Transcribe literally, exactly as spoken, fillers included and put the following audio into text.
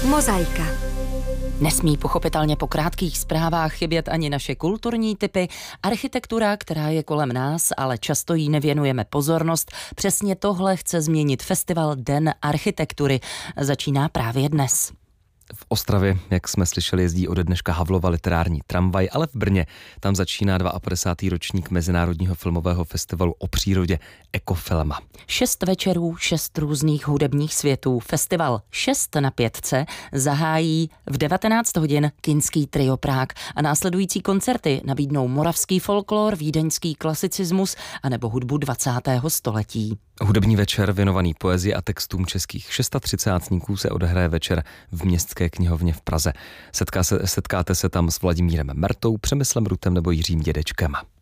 Mozaika. Nesmí pochopitelně po krátkých zprávách chybět ani naše kulturní typy, architektura, která je kolem nás, ale často jí nevěnujeme pozornost. Přesně tohle chce změnit festival Den architektury. Začíná právě dnes. V Ostravě, jak jsme slyšeli, jezdí ode dneška Havlova literární tramvaj, ale v Brně tam začíná padesátý druhý ročník Mezinárodního filmového festivalu o přírodě Ekofilma. Šest večerů, šest různých hudebních světů. Festival šest na pětce zahájí v devatenáct hodin Kinský trio Prague a následující koncerty nabídnou moravský folklor, vídeňský klasicismus anebo hudbu dvacátého století. Hudební večer věnovaný poezii a textům českých třicátníků se odehraje večer v Městské knihovně v Praze. Setká se, setkáte se tam s Vladimírem Mertou, Přemyslem Rutem nebo Jiřím Dědečkem.